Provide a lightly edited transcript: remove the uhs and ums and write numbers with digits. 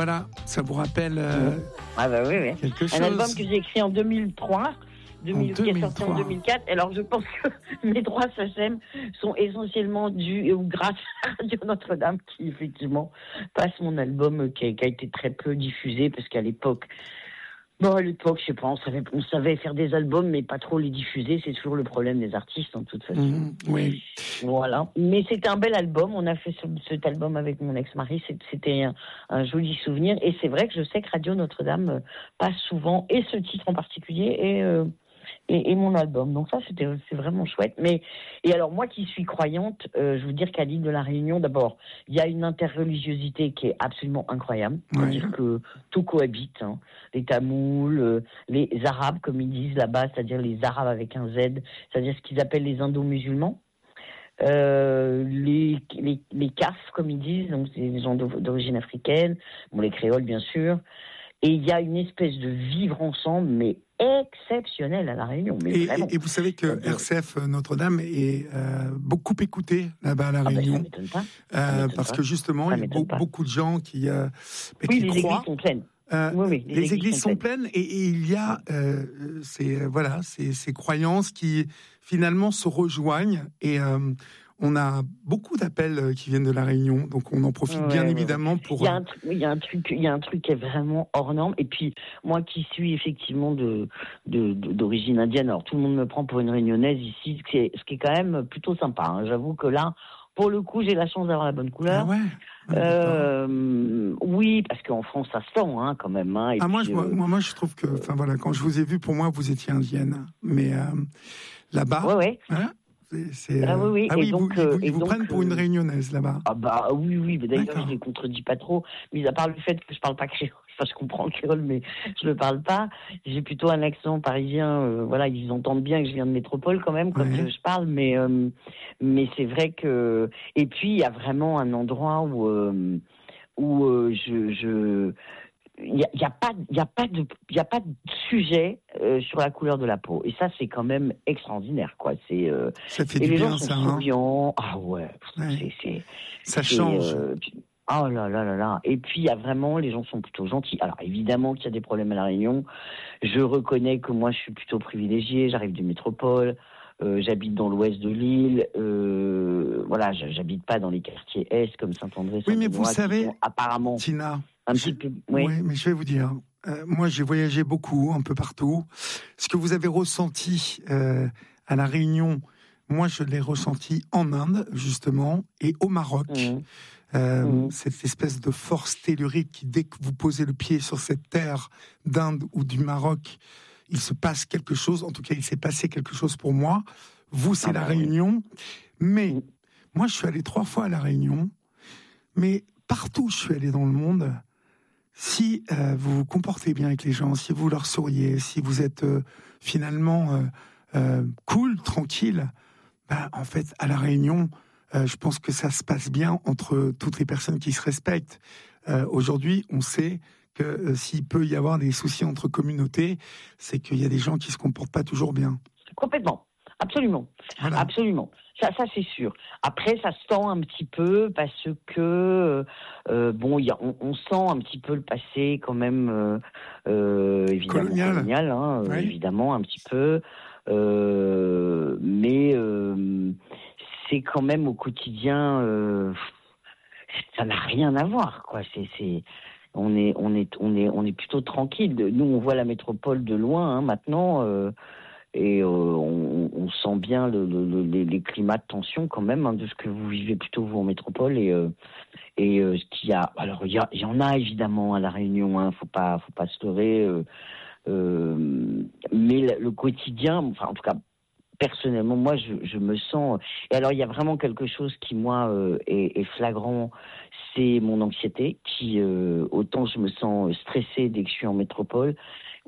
Voilà, ça vous rappelle Ah bah oui. quelque chose. Un album que j'ai écrit en 2003. Qui est sorti en 2004. Alors, je pense que mes droits SACEM sont essentiellement dus ou grâce à Radio Notre-Dame, qui effectivement passe mon album qui a été très peu diffusé, parce qu'à l'époque, je sais pas, on savait faire des albums, mais pas trop les diffuser. C'est toujours le problème des artistes, en toute façon. Oui. Voilà. Mais c'était un bel album. On a fait cet album avec mon ex-mari. C'était un joli souvenir. Et c'est vrai que je sais que Radio Notre-Dame passe souvent, et ce titre en particulier, et mon album. Donc ça, c'est vraiment chouette. Et alors, moi qui suis croyante, je veux dire qu'à l'île de la Réunion, d'abord, il y a une interreligiosité qui est absolument incroyable. C'est-à-dire que tout cohabite. Hein. Les Tamouls, les Arabes, comme ils disent là-bas, c'est-à-dire les Arabes avec un Z, c'est-à-dire ce qu'ils appellent les Indo-musulmans. Les CAF, comme ils disent, donc c'est des gens d'origine africaine, les créoles, bien sûr. Et il y a une espèce de vivre ensemble, mais exceptionnel à La Réunion. Et vous savez que RCF Notre-Dame est beaucoup écouté là-bas à La Réunion. Ça m'étonne pas. Parce que justement, il y a beaucoup de gens qui les croient. Églises sont pleines. Les églises sont pleines et il y a ces croyances qui finalement se rejoignent et on a beaucoup d'appels qui viennent de La Réunion, donc on en profite bien évidemment pour. Il y a un truc qui est vraiment hors norme. Et puis moi qui suis effectivement d'origine indienne, alors tout le monde me prend pour une réunionnaise ici, ce qui est quand même plutôt sympa. Hein. J'avoue que là, pour le coup, j'ai la chance d'avoir la bonne couleur. Oui, parce qu'en France, ça se sent quand même. Hein. Moi, je trouve que, quand je vous ai vu, pour moi, vous étiez indienne, mais là-bas. Hein, ils vous prennent pour une réunionnaise là-bas. Oui, mais d'ailleurs je ne les contredis pas trop, mis à part le fait que je parle pas créole. Enfin, je comprends le créole, mais je le parle pas. J'ai plutôt un accent parisien. Ils entendent bien que je viens de métropole quand même quand je parle, mais c'est vrai que. Et puis il y a vraiment un endroit où il y a pas de sujet sur la couleur de la peau, et ça c'est quand même extraordinaire, quoi. Ça fait du bien, ça. Souriants. Ça change. Oh là là là là. Et puis il y a vraiment, les gens sont plutôt gentils. Alors évidemment qu'il y a des problèmes à La Réunion. Je reconnais que moi je suis plutôt privilégiée. J'arrive du métropole. J'habite dans l'ouest de l'île. J'habite pas dans les quartiers est comme Saint-André. Oui, mais vous savez, apparemment, Tina, un petit peu. Oui, mais je vais vous dire. Moi, j'ai voyagé beaucoup, un peu partout. Ce que vous avez ressenti à La Réunion, moi, je l'ai ressenti en Inde, justement, et au Maroc. Cette espèce de force tellurique qui, dès que vous posez le pied sur cette terre d'Inde ou du Maroc, il se passe quelque chose. En tout cas, il s'est passé quelque chose pour moi. Vous, c'est La Réunion. Mais moi, je suis allé 3 fois à La Réunion. Mais partout où je suis allé dans le monde, si vous vous comportez bien avec les gens, si vous leur souriez, si vous êtes finalement cool, tranquille, en fait, à La Réunion, je pense que ça se passe bien entre toutes les personnes qui se respectent. Aujourd'hui, on sait que s'il peut y avoir des soucis entre communautés, c'est qu'il y a des gens qui se comportent pas toujours bien. Complètement, absolument, voilà. Absolument. Ça c'est sûr. Après, ça se sent un petit peu parce que on sent un petit peu le passé quand même, évidemment colonial, évidemment un petit peu, mais c'est quand même au quotidien, ça n'a rien à voir, quoi. On est plutôt tranquille. Nous, on voit la métropole de loin maintenant. Et on sent bien les climats de tension quand même de ce que vous vivez plutôt vous en métropole et ce qu'il y a. Alors il y en a évidemment à La Réunion, faut pas se leurrer, mais le quotidien, enfin en tout cas personnellement moi je me sens. Et alors il y a vraiment quelque chose qui moi est flagrant, c'est mon anxiété qui autant je me sens stressée dès que je suis en métropole.